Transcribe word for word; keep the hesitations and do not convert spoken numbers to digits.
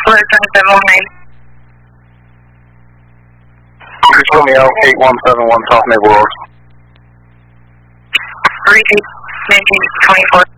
Flight seven one nine. Please let me out, eight one seven one South Maple Road. Repeat, nineteen twenty-four.